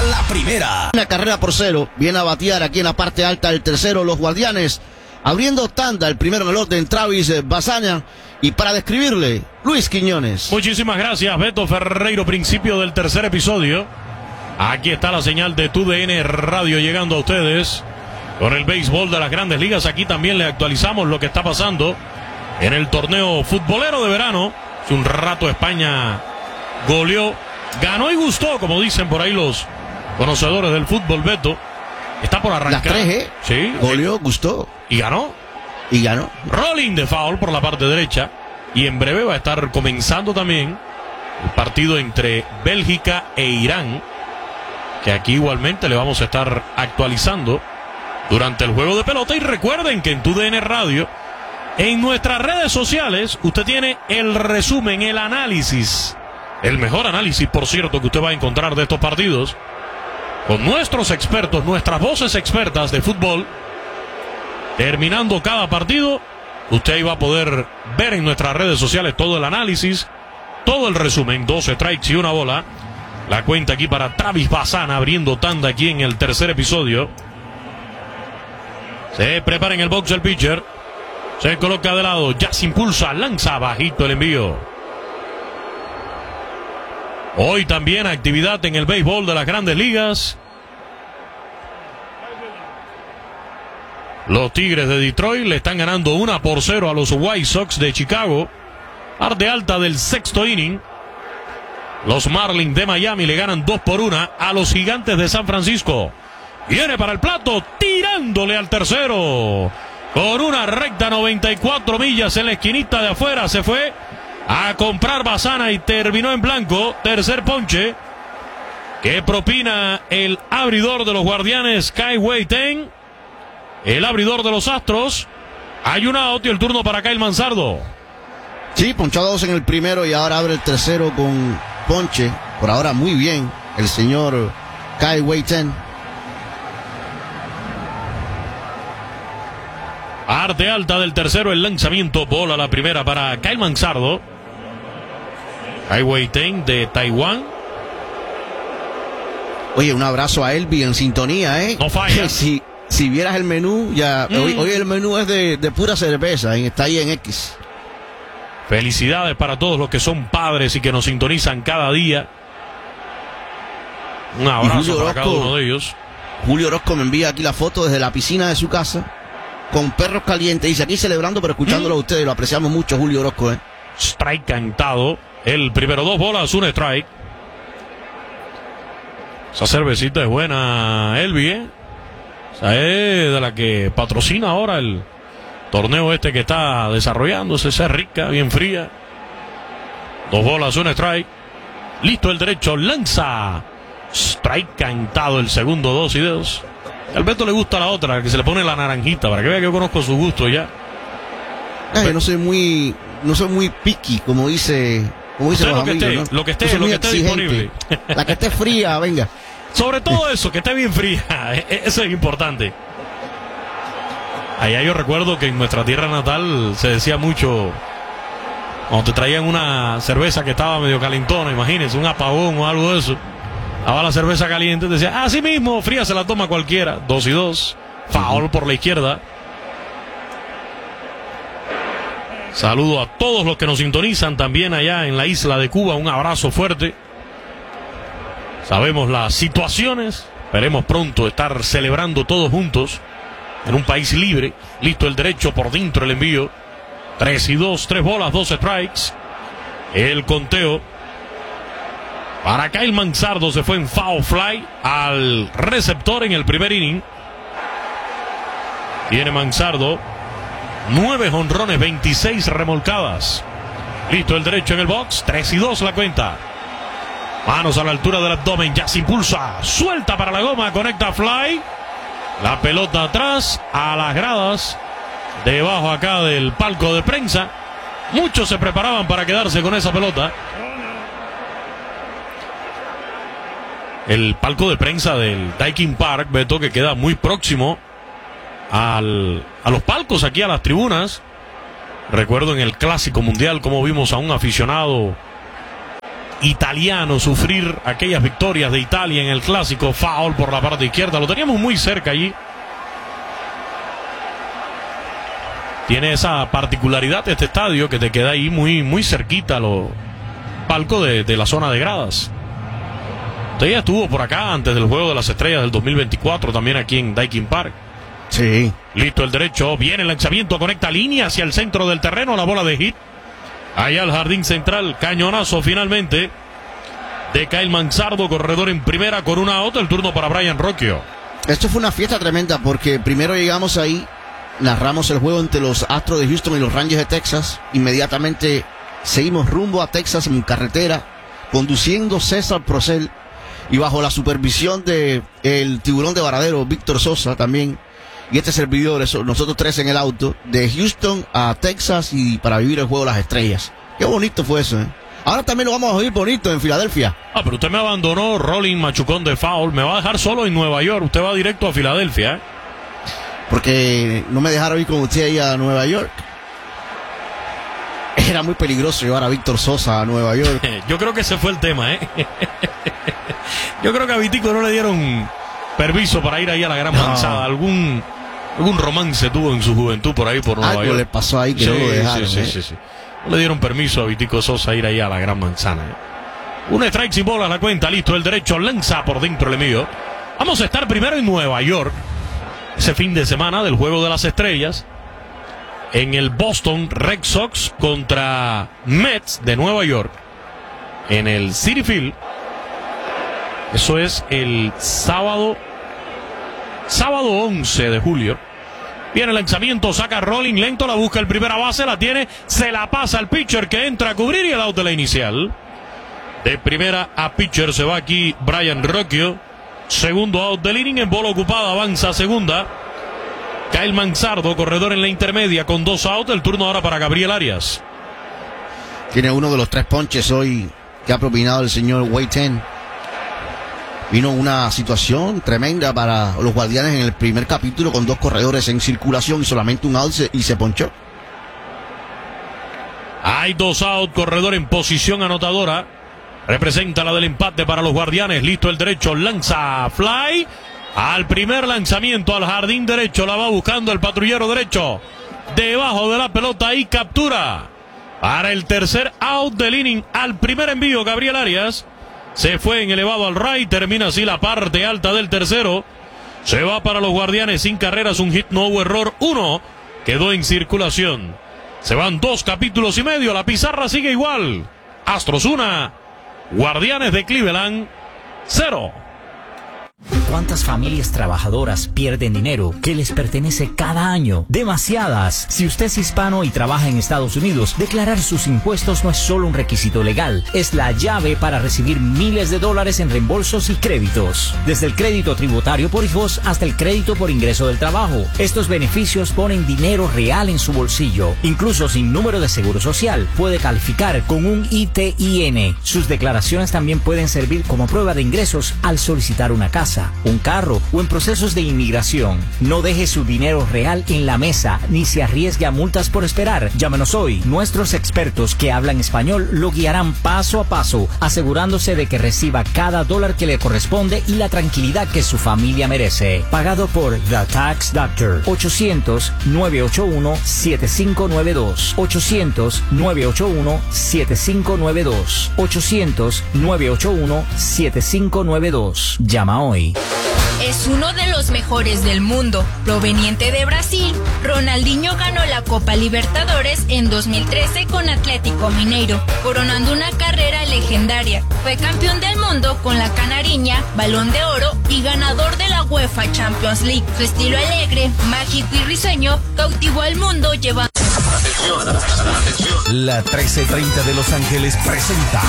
la primera. Una carrera por 0. Viene a batear aquí en la parte alta del tercero los Guardianes. Abriendo tanda, el primero en el orden, Travis Bazaña. Y para describirle, Luis Quiñones. Muchísimas gracias, Beto Ferreiro. Principio del tercer episodio. Aquí está la señal de TUDN Radio llegando a ustedes con el béisbol de las Grandes Ligas. Aquí también le actualizamos lo que está pasando en el torneo futbolero de verano. Hace un rato España goleó, ganó y gustó, como dicen por ahí los conocedores del fútbol, Beto. Está por arrancar. Las 3, Sí. Goleó, gustó. Y ganó. Y ganó. Rolling de foul por la parte derecha. Y en breve va a estar comenzando también el partido entre Bélgica e Irán, que aquí igualmente le vamos a estar actualizando durante el juego de pelota. Y recuerden que en TUDN Radio, en nuestras redes sociales, usted tiene el resumen, el análisis, el mejor análisis, por cierto, que usted va a encontrar de estos partidos, con nuestros expertos, nuestras voces expertas de fútbol. Terminando cada partido, usted ahí va a poder ver en nuestras redes sociales todo el análisis, todo el resumen, 12 strikes y una bola. La cuenta aquí para Travis Bazaña, abriendo tanda aquí en el tercer episodio. Se prepara en el box el pitcher. Se coloca de lado, ya se impulsa, lanza bajito el envío. Hoy también actividad en el béisbol de las Grandes Ligas. Los Tigres de Detroit le están ganando 1-0 a los White Sox de Chicago. Parte alta del sexto inning. Los Marlins de Miami le ganan 2-1 a los Gigantes de San Francisco. Viene para el plato, tirándole al tercero. Con una recta 94 millas en la esquinita de afuera. Se fue a comprar Bazaña y terminó en blanco. Tercer ponche que propina el abridor de los Guardianes, Kai Wei-Ten. El abridor de los Astros. Hay un out y el turno para Kyle Manzardo. Sí, ponchó 2 en el primero y ahora abre el tercero con ponche. Por ahora muy bien el señor Kai Wei-Ten. Parte alta del tercero, el lanzamiento, bola la primera para Kyle Manzardo. Kai Wei-Ten de Taiwán. Oye, un abrazo a Elvi en sintonía, ¿eh? No falla. Si vieras el menú, ya hoy el menú es de pura cerveza, está ahí en X. Felicidades para todos los que son padres y que nos sintonizan cada día. Un abrazo para cada uno de ellos. Julio Orozco me envía aquí la foto desde la piscina de su casa con perros calientes. Dice aquí celebrando, pero escuchándolo a ustedes. Lo apreciamos mucho, Julio Orozco. Strike cantado. El primero, 2 bolas, 1 strike. Esa cervecita es buena, Elvi, ¿eh? O sea, es de la que patrocina ahora el torneo este que está desarrollándose. Esa es rica, bien fría. 2 bolas, 1 strike. Listo el derecho, lanza. Strike cantado el segundo, 2-2. Al Beto le gusta la otra, que se le pone la naranjita, para que vea que yo conozco su gusto ya. Yo no soy muy picky, como dice los amigos, ¿no? Lo que esté disponible. La que esté fría, venga. Sobre todo eso, que esté bien fría. Eso es importante. Allá yo recuerdo que en nuestra tierra natal se decía mucho, cuando te traían una cerveza que estaba medio calentona, imagínense, un apagón o algo de eso. Daba la cerveza caliente, te decía, así mismo, fría se la toma cualquiera. 2-2. Foul por la izquierda. Saludo a todos los que nos sintonizan también allá en la isla de Cuba. Un abrazo fuerte. Sabemos las situaciones. Esperemos pronto estar celebrando todos juntos en un país libre. Listo el derecho, por dentro el envío. 3-2, 3 bolas, 2 strikes. El conteo para Kyle Manzardo se fue en foul fly al receptor en el primer inning. Tiene Manzardo 9 jonrones, 26 remolcadas. Listo el derecho en el box. 3-2 la cuenta. Manos a la altura del abdomen, ya se impulsa, suelta para la goma, conecta fly. La pelota atrás, a las gradas, debajo acá del palco de prensa. Muchos se preparaban para quedarse con esa pelota. El palco de prensa del Daikin Park, Beto, que queda muy próximo a los palcos, aquí a las tribunas. Recuerdo en el Clásico Mundial cómo vimos a un aficionado italiano sufrir aquellas victorias de Italia en el clásico. Foul por la parte izquierda, lo teníamos muy cerca allí. Tiene esa particularidad este estadio que te queda ahí muy, muy cerquita a los palcos de la zona de gradas. Usted ya estuvo por acá antes del Juego de las Estrellas del 2024, también aquí en Daikin Park. Sí. Listo el derecho, viene el lanzamiento, conecta línea hacia el centro del terreno, la bola de hit. Allá al jardín central, cañonazo finalmente de Kyle Manzardo, corredor en primera con una out, el turno para Brian Rocchio. Esto fue una fiesta tremenda porque primero llegamos ahí, narramos el juego entre los Astros de Houston y los Rangers de Texas. Inmediatamente seguimos rumbo a Texas en carretera, conduciendo César Procel y bajo la supervisión de el tiburón de Varadero, Víctor Sosa también. Y este servidor, nosotros tres en el auto, de Houston a Texas y para vivir el Juego de las Estrellas. Qué bonito fue eso, ¿eh? Ahora también lo vamos a oír bonito en Filadelfia. Ah, pero usted me abandonó, Rolling machucón de foul. Me va a dejar solo en Nueva York. Usted va directo a Filadelfia, ¿eh? Porque no me dejaron ir con usted ahí a Nueva York. Era muy peligroso llevar a Víctor Sosa a Nueva York. Yo creo que ese fue el tema, ¿eh? Yo creo que a Vitico no le dieron permiso para ir ahí a la Gran Manzana. Algún romance tuvo en su juventud por ahí por Nueva York. Algo le pasó ahí que no lo dejaron. Sí. No le dieron permiso a Vitico Sosa ir ahí a la Gran Manzana, ¿eh? Un strike sin bola a la cuenta, listo el derecho, lanza por dentro el mío. Vamos a estar primero en Nueva York ese fin de semana del Juego de las Estrellas, en el Boston Red Sox contra Mets de Nueva York en el Citi Field. Eso es el sábado 11 de julio. Viene el lanzamiento, saca Rolling lento, la busca el primera base, la tiene, se la pasa al pitcher que entra a cubrir y el out de la inicial. De primera a pitcher se va aquí Brian Rocchio. Segundo out del inning, en bola ocupada, avanza a segunda Kyle Manzardo, corredor en la intermedia con 2 outs. El turno ahora para Gabriel Arias. Tiene uno de los 3 ponches hoy que ha propinado el señor Wei Ten. Vino una situación tremenda para los Guardianes en el primer capítulo con 2 corredores en circulación y solamente un out y se ponchó. Hay 2 outs, corredor en posición anotadora. Representa la del empate para los Guardianes. Listo el derecho, lanza fly. Al primer lanzamiento al jardín derecho, la va buscando el patrullero derecho. Debajo de la pelota y captura. Para el tercer out del inning, al primer envío, Gabriel Arias. Se fue en elevado al right, termina así la parte alta del tercero. Se va para los Guardianes sin carreras, un hit, no hubo error, 1 quedó en circulación. Se van 2 capítulos y medio, la pizarra sigue igual. Astros 1, Guardianes de Cleveland 0. ¿Cuántas familias trabajadoras pierden dinero que les pertenece cada año? Demasiadas. Si usted es hispano y trabaja en Estados Unidos, declarar sus impuestos no es solo un requisito legal, es la llave para recibir miles de dólares en reembolsos y créditos. Desde el crédito tributario por hijos hasta el crédito por ingreso del trabajo. Estos beneficios ponen dinero real en su bolsillo. Incluso sin número de seguro social, puede calificar con un ITIN. Sus declaraciones también pueden servir como prueba de ingresos al solicitar una casa, un carro o en procesos de inmigración. No deje su dinero real en la mesa ni se arriesgue a multas por esperar. Llámenos hoy. Nuestros expertos que hablan español lo guiarán paso a paso, asegurándose de que reciba cada dólar que le corresponde y la tranquilidad que su familia merece. Pagado por The Tax Doctor. 800-981-7592. 800-981-7592. 800-981-7592. Llama hoy. Es uno de los mejores del mundo. Proveniente de Brasil, Ronaldinho ganó la Copa Libertadores en 2013 con Atlético Mineiro, coronando una carrera legendaria. Fue campeón del mundo con la Canariña, Balón de Oro y ganador de la UEFA Champions League. Su estilo alegre, mágico y risueño cautivó al mundo llevando... La 1330 de Los Ángeles presenta